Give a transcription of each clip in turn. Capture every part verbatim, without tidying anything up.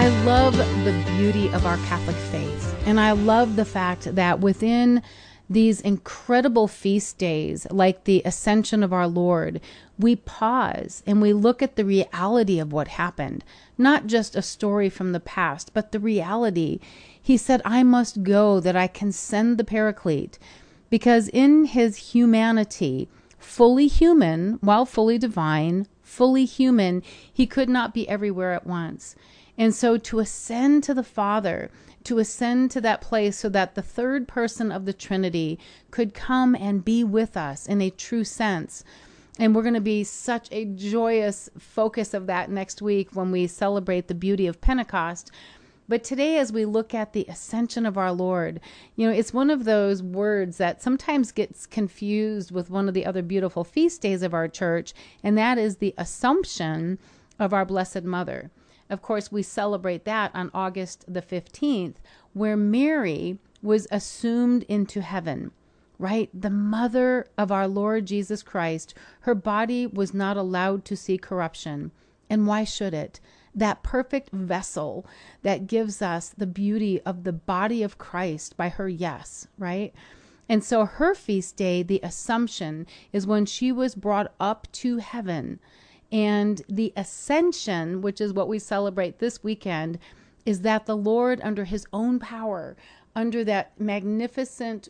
I love the beauty of our Catholic faith, and I love the fact that within these incredible feast days, like the Ascension of our Lord, we pause and we look at the reality of what happened, not just a story from the past, but the reality. He said, I must go that I can send the Paraclete, because in his humanity, fully human while fully divine, fully human, he could not be everywhere at once. And so to ascend to the Father, to ascend to that place so that the third person of the Trinity could come and be with us in a true sense. And we're going to be such a joyous focus of that next week when we celebrate the beauty of Pentecost. But today, as we look at the ascension of our Lord, you know, it's one of those words that sometimes gets confused with one of the other beautiful feast days of our church, and that is the Assumption of our Blessed Mother. Of course, we celebrate that on August the fifteenth, where Mary was assumed into heaven, right? The mother of our Lord Jesus Christ. Her body was not allowed to see corruption. And why should it? That perfect vessel that gives us the beauty of the body of Christ by her yes, right? And so her feast day, the Assumption, is when she was brought up to heaven. And the Ascension, which is what we celebrate this weekend, is that the Lord, under his own power, under that magnificent,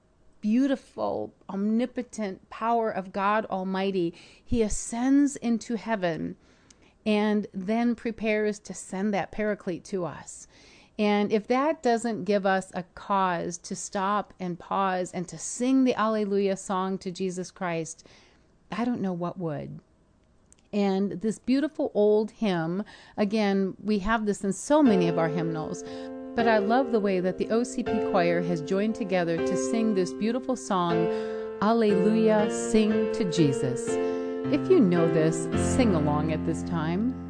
beautiful, omnipotent power of God Almighty, he ascends into heaven and then prepares to send that Paraclete to us. And if that doesn't give us a cause to stop and pause and to sing the Alleluia song to Jesus Christ, I don't know what would. And this beautiful old hymn, again, we have this in so many of our hymnals, but I love the way that the O C P choir has joined together to sing this beautiful song, Alleluia, Sing to Jesus. If you know this, sing along at this time.